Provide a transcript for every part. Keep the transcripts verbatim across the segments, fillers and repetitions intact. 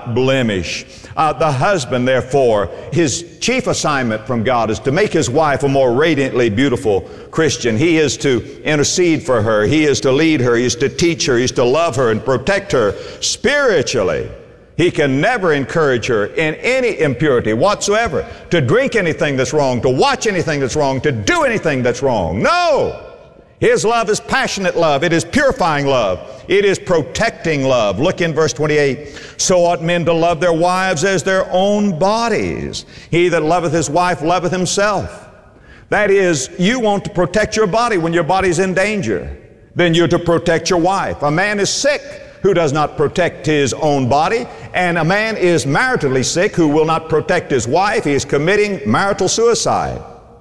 without blemish. Uh, the husband, therefore, his chief assignment from God is to make his wife a more radiantly beautiful Christian. He is to intercede for her. He is to lead her. He is to teach her. He is to love her and protect her spiritually. He can never encourage her in any impurity whatsoever, to drink anything that's wrong, to watch anything that's wrong, to do anything that's wrong. No! His love is passionate love. It is purifying love. It is protecting love. Look in verse twenty-eight. So ought men to love their wives as their own bodies. He that loveth his wife loveth himself. That is, you want to protect your body when your body's in danger. Then you're to protect your wife. A man is sick who does not protect his own body, and a man is maritally sick who will not protect his wife. He is committing marital suicide.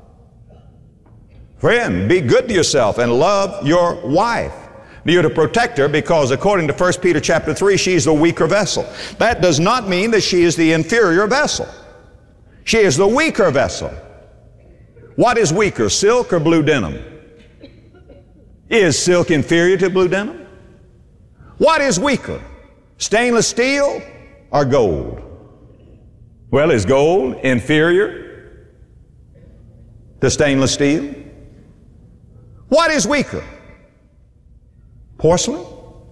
Friend, be good to yourself and love your wife. You're to protect her because according to First Peter chapter three, she's the weaker vessel. That does not mean that she is the inferior vessel. She is the weaker vessel. What is weaker, silk or blue denim? Is silk inferior to blue denim? What is weaker, stainless steel or gold? Well, is gold inferior to stainless steel? What is weaker, porcelain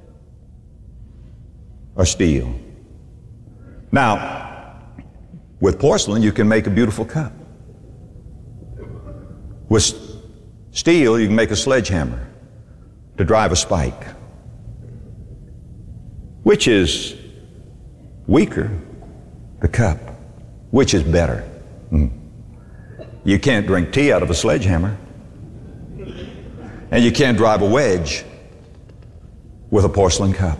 or steel? Now, with porcelain, you can make a beautiful cup. With steel, you can make a sledgehammer to drive a spike. Which is weaker? The cup. Which is better? Mm. You can't drink tea out of a sledgehammer. And you can't drive a wedge with a porcelain cup.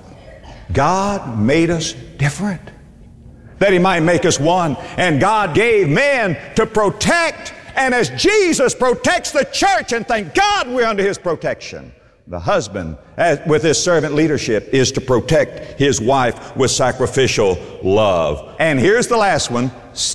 God made us different, that He might make us one. And God gave men to protect, and as Jesus protects the church, and thank God we're under His protection, the husband, as, with his servant leadership, is to protect his wife with sacrificial love. And here's the last one,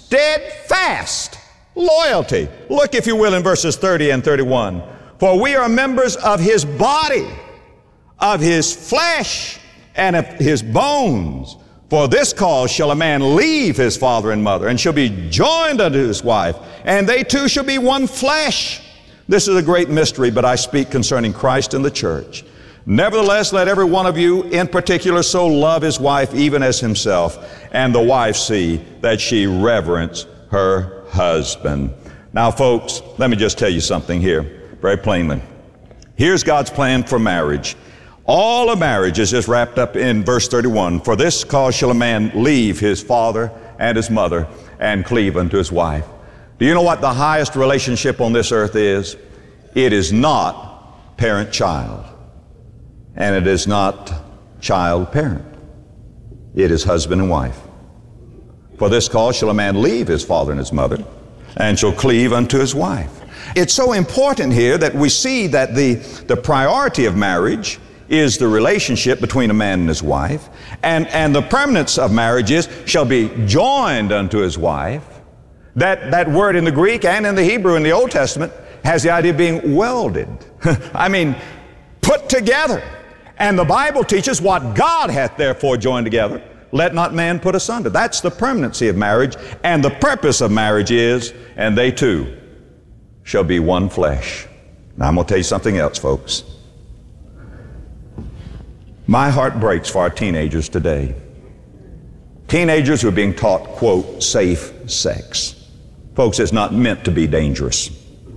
steadfast loyalty. Look, if you will, in verses thirty and thirty-one. For we are members of His body, of His flesh, and of His bones. For this cause shall a man leave his father and mother, and shall be joined unto his wife, and they two shall be one flesh. This is a great mystery, but I speak concerning Christ and the church. Nevertheless, let every one of you in particular so love his wife even as himself, and the wife see that she reverence her husband. Now, folks, let me just tell you something here very plainly. Here's God's plan for marriage. All of marriage is just wrapped up in verse thirty-one. For this cause shall a man leave his father and his mother and cleave unto his wife. Do you know what the highest relationship on this earth is? It is not parent-child, and it is not child-parent. It is husband and wife. For this cause shall a man leave his father and his mother, and shall cleave unto his wife. It's so important here that we see that the, the priority of marriage is the relationship between a man and his wife, and, and the permanence of marriage is, shall be joined unto his wife. That, that word in the Greek and in the Hebrew in the Old Testament has the idea of being welded. I mean, put together. And the Bible teaches what God hath therefore joined together, let not man put asunder. That's the permanency of marriage, and the purpose of marriage is, and they two shall be one flesh. Now I'm going to tell you something else, folks. My heart breaks for our teenagers today. Teenagers who are being taught, quote, safe sex. Folks, it's not meant to be dangerous.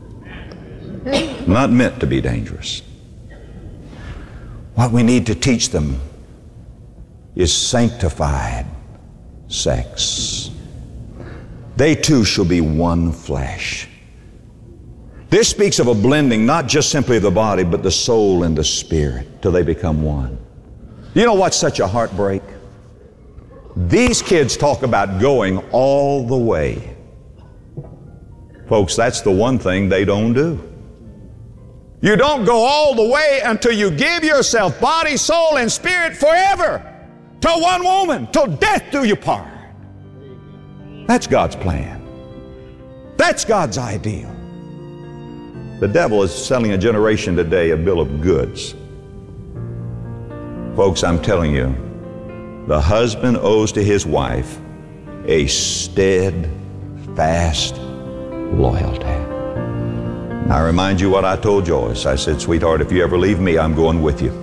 Not meant to be dangerous. What we need to teach them is sanctified sex. They two shall be one flesh. This speaks of a blending, not just simply of the body, but the soul and the spirit, till they become one. You know what's such a heartbreak? These kids talk about going all the way. Folks, that's the one thing they don't do. You don't go all the way until you give yourself body, soul, and spirit forever to one woman, till death do you part. That's God's plan. That's God's ideal. The devil is selling a generation today a bill of goods. Folks, I'm telling you, the husband owes to his wife a steadfast loyalty. I remind you what I told Joyce. I said, sweetheart, if you ever leave me, I'm going with you.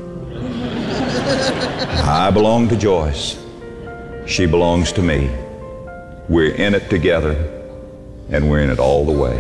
I belong to Joyce. She belongs to me. We're in it together, and we're in it all the way.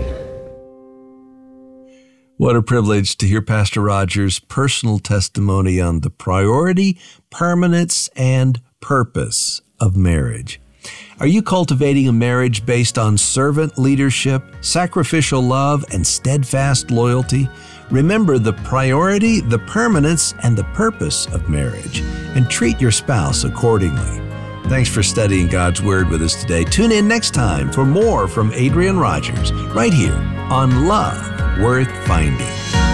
What a privilege to hear Pastor Rogers' personal testimony on the priority, permanence, and purpose of marriage. Are you cultivating a marriage based on servant leadership, sacrificial love, and steadfast loyalty? Remember the priority, the permanence, and the purpose of marriage, and treat your spouse accordingly. Thanks for studying God's Word with us today. Tune in next time for more from Adrian Rogers, right here on Love Worth Finding.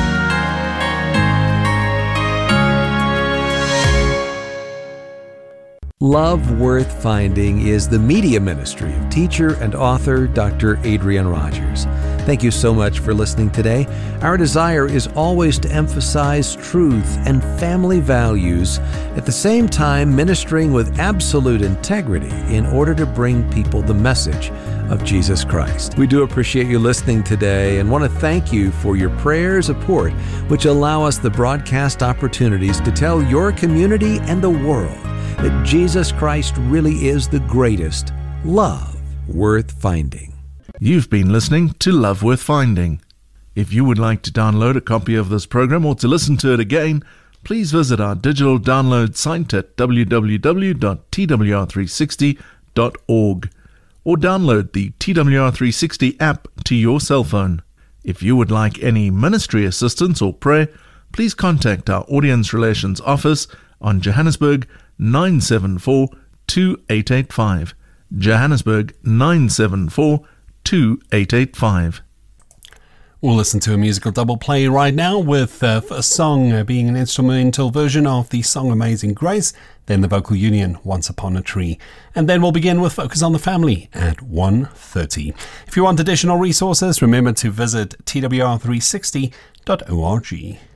Love Worth Finding is the media ministry of teacher and author Doctor Adrian Rogers. Thank you so much for listening today. Our desire is always to emphasize truth and family values, at the same time ministering with absolute integrity in order to bring people the message of Jesus Christ. We do appreciate you listening today and want to thank you for your prayer support, which allow us the broadcast opportunities to tell your community and the world that Jesus Christ really is the greatest love worth finding. You've been listening to Love Worth Finding. If you would like to download a copy of this program or to listen to it again, please visit our digital download site at w w w dot t w r three sixty dot org or download the T W R three sixty app to your cell phone. If you would like any ministry assistance or prayer, please contact our Audience Relations Office on Johannesburg nine seven four, two eight eight five. Johannesburg nine seven four, two eight eight five. We'll listen to a musical double play right now, with uh, a song uh, being an instrumental version of the song Amazing Grace, then the vocal union Once Upon a Tree. And then we'll begin with Focus on the Family at one thirty. If you want additional resources, remember to visit T W R three sixty dot org.